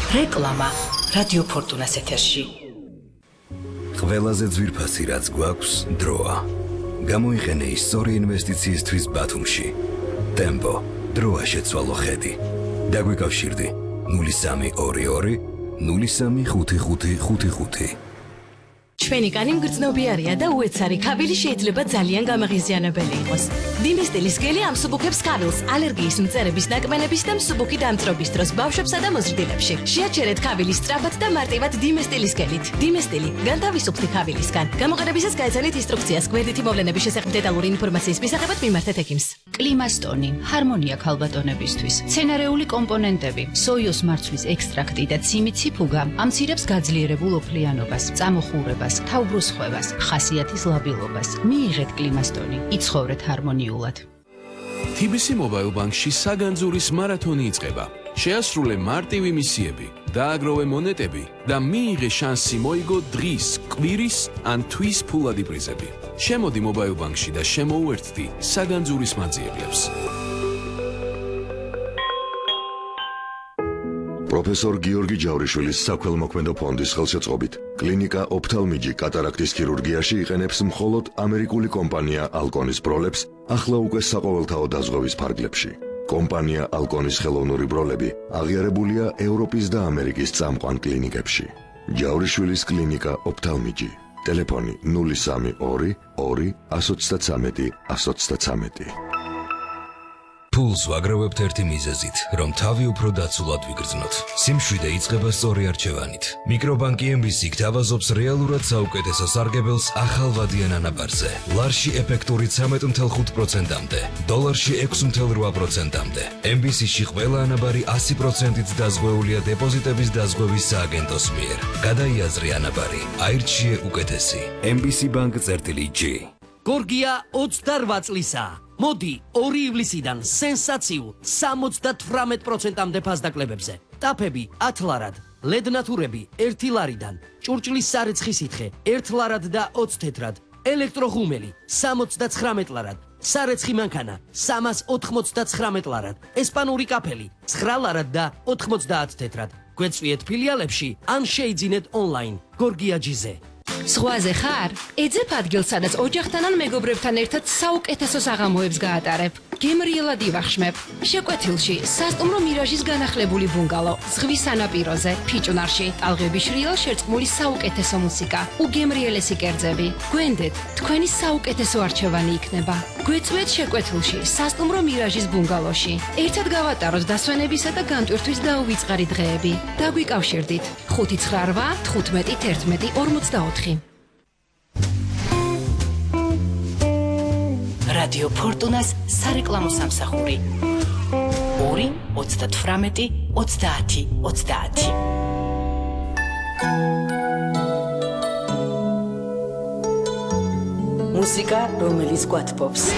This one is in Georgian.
რეკლამა რადიო ფორტუნას ეთერში. ყველაზე ძვირფასი რაც გვაქვს დროა. გამოიყენე ის სწორი ინვესტიციისთვის ბათუმში. ტემპო, დროა შეცვალო ხედი. დაგვიკავშირდი 0322 035555. ჩვენი კანი მგრძნობიარია და უეცარი ქავილი შეიძლება ძალიან გამაღიზიანებელი იყოს. დინესტილის გელი ამსუბუქებს ქავილს ალერგიის მწერების ნაკმენების და მსუბუქი დამწრობის დროს ბავშვებსა და მოზრდილებში. შეაჩერეთ ქავილის სწრაფად და მარტივად დინესტილის გელით. დინესტილი განთავისუფლდი ქავილისგან. გამოყენებისას გაეცანით ინსტრუქციას გვერდითი მოვლენების შესახებ დეტალური ინფორმაციის მისაღებად მიმართეთ ექიმს. კლიმასტონი, ჰარმონია ქალბატონებისთვის. მცენარეული კომპონენტები, სოიოს მარცვლის ექსტრაქტი და ციმი ციფუგა ამცირებს გაძლიერებულ ოფლიანობას, წამოხურებას, თავბრუსხვევას, ხასიათის ლაბილობას. მიიღეთ კლიმასტონი, იცხოვრეთ ჰარმონიულად. TBC Mobile Bank-ში საგანძურის მარათონი იწყება. შეასრულე მარტივი მისიები, დააგროვე მონეტები და მიიღე შანსი მოიგო დღის, კვირის ან თვის ფულადი პრიზები. შემოდი Mobile Bank-ში და შემოუერთდი საგანძურის მაძიებლებს. პროფესორ გიორგი ჯავრიშვილის საქველმოქმედო ფონდის ხელშეწყობით კლინიკა ოფთალმიჯი კატარაქტის ქირურგიაში იყენებს მხოლოდ ამერიკული კომპანია ალკონის ბროლებს ახლა უკვე საყოველთაო დაზღვევის ფარგლებში. კომპანია ალკონის ხელოვნური ბროლები აღიარებულია ევროპის და ამერიკის წამყვან კლინიკებში. ჯავრიშვილის კლინიკა ოფთალმიჯი. ტელეფონი 032 2 133 133. ფულს ვაგროვებთ ერთი მიზეზით, რომ თავი უფრო დაცულად ვიგრძნოთ. სიმშვიდე იწყება სწორი არჩევანით. მიკრობანკი MBC გთავაზობს რეალურად საუკეთესო სარგებელს ახალვადიან ანაბარზე. ლარში ეფექტური 13.5%-მდე, დოლარში 6.8%-მდე. MBC-ში ყველა ანაბარი 100%-ით დაზღვეულია დეპოზიტების დაზღვევის სააგენტოს მიერ. გადაიაზრე ანაბარი, აირჩიე უკეთესი. MBC Bank-G. გორგია 28 წლისაა. მოდი 2 ივლისიდან სენსაციულ 78%-მდე ფასდაკლებებზე. ტაფები 10 ლარად, ლედნათურები 1 ლარიდან, ჭურჭლის სარეცხი სითხე 1 ლარად და 20 თეთრად, ელექტროღუმელი 79 ლარად, სარეცხი მანქანა 399 ლარად, ესპანური კაფელი 9 ლარად და 90 თეთრად. გვეწვიეთ ფილიალებში ან შეიძინეთ ონლაინ. გორგია G-ზე. ზღვაზე ხარ? ეძებ ადგილს, სადაც ოჯახთან ან მეგობრებთან ერთად საუკეთესო საღამოებს გაატარებ. გემრიელად ივახშმებ. შეკვეთილში სასტუმრო მირაჟის განახლებული ბუნგალო, ზღვის სანაპიროზე, ფიჭვნარში, ტალღების შრიალ შერწყმული საუკეთესო მუსიკა, უგემრიელესი კერძები. გვენდეთ, თქვენი საუკეთესო არჩევანი იქნება. გვეწვეთ შეკვეთილში, სასტუმრო მირაჟის ბუნგალოში. ერთად გავატაროთ დასვენებისა და განტვირთვის დაუვიწყარი დღეები. დაგვიკავშირდით 598 15 11 44. რადიო ფორტუნას სარეკლამო სამსახური 2 38 30 30. მუსიკა, რომელიც გვათბობს.